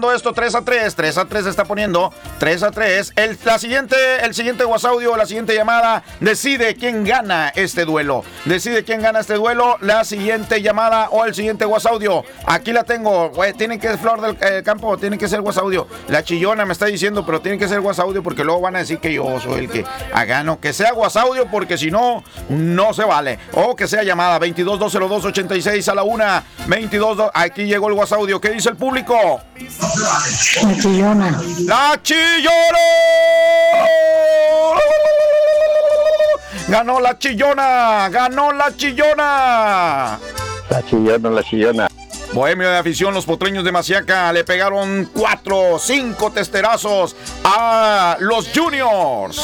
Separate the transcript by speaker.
Speaker 1: empatando esto 3-3. 3-3 se está poniendo. 3-3. El siguiente WhatsApp, la siguiente llamada, decide quién gana este duelo. La siguiente llamada o el siguiente WhatsApp. Aquí la tengo. Tienen que ser Flor del Campo, tiene que ser WhatsApp. La chillona me está diciendo, pero tiene que ser WhatsApp porque luego van a decir que yo soy el que gano. Que sea WhatsApp porque si no, no se vale. O que sea llamada 22-202-86 a la 1. 22. Aquí llegó el WhatsApp. ¿Qué dice el público?
Speaker 2: La chillona.
Speaker 1: ¡La chillona! ¡Ganó la chillona!
Speaker 3: La chillona.
Speaker 1: Bohemio de afición, los potreños de Maciaca le pegaron 4-5 testerazos a los Juniors.